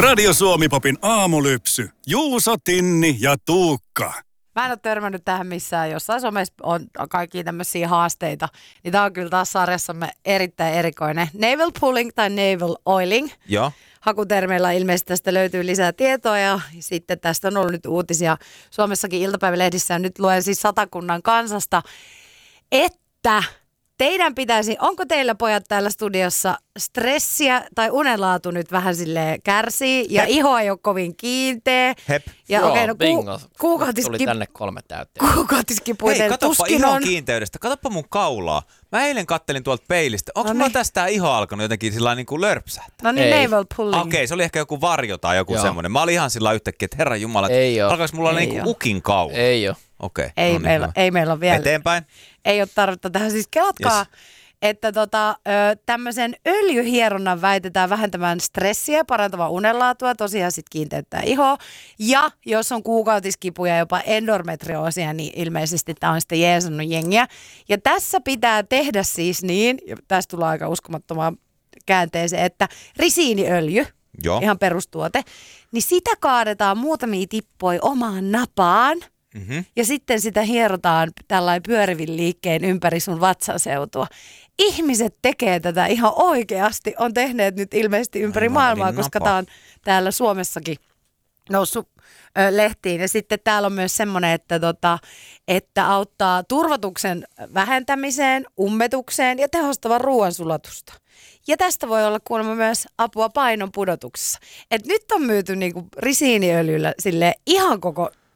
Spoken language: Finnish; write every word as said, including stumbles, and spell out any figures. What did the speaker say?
Radio Suomi-popin aamulypsy. Juuso, Tinni ja Tuukka. Mä en ole törmännyt tähän missään. Jossain somessa on kaikkia tämmöisiä haasteita. Niin tää on kyllä taas sarjassamme erittäin erikoinen. Navel pulling tai navel oiling. Joo. Hakutermeillä ilmeisesti tästä löytyy lisää tietoa ja sitten tästä on ollut nyt uutisia Suomessakin iltapäivälehdissä. Nyt luen siis Satakunnan Kansasta, että teidän pitäisi, onko teillä pojat täällä studiossa stressiä tai unenlaatu nyt vähän silleen kärsii ja Hep. iho ei ole kovin kiinteä. Hep. Ja Joo, okei, no ku, bingo. Tuli kuukautiskip, tänne kolme täytteen. kuukautiskipuiteen Hei, katoppa tuskin ihon on. kiinteydestä. Katoppa mun kaulaa. Mä eilen kattelin tuolta peilistä. Onko No mulla niin. tästä iho alkanut jotenkin sillä niin kuin lörpsähtää? No niin, Ei. navel pulling. Okei, okay, se oli ehkä joku varjo tai joku Joo. semmoinen. Mä olin ihan sillä yhtäkkiä, että herran jumala, Ei oo. alkaisi mulla olla Ei niin kuin oo. ukin kaula. Ei oo. Okei. Ei, no niin, meillä, hyvä. ei meillä ole vielä. Eteenpäin. Ei ole tarvetta tähän. Siis kelatkaa, Yes. että tota, tämmöisen öljyhieronnan väitetään vähentämään stressiä, parantavan unenlaatua, tosiaan sitten kiinteyttää ihoa. Ja jos on kuukautiskipuja, jopa endometrioosia, niin ilmeisesti tämä on sitten jeesannut jengiä. Ja tässä pitää tehdä siis niin, ja tästä tulee aika uskomattomaan käänteeseen, että risiiniöljy, Joo. ihan perustuote, niin sitä kaadetaan muutamia tippoja omaan napaan. Mm-hmm. Ja sitten sitä hierotaan tällainen pyörivin liikkeen ympäri sun vatsaseutua. Ihmiset tekee tätä ihan oikeasti, on tehneet nyt ilmeisesti ympäri Aivan, maailmaa, niin koska napa. tämä on täällä Suomessakin noussut ö, lehtiin. Ja sitten täällä on myös semmoinen, että, tota, että auttaa turvotuksen vähentämiseen, ummetukseen ja tehostavan ruoansulatusta. Ja tästä voi olla kuulemma myös apua painon pudotuksessa. Et nyt on myyty niinku risiiniöljyllä sille ihan koko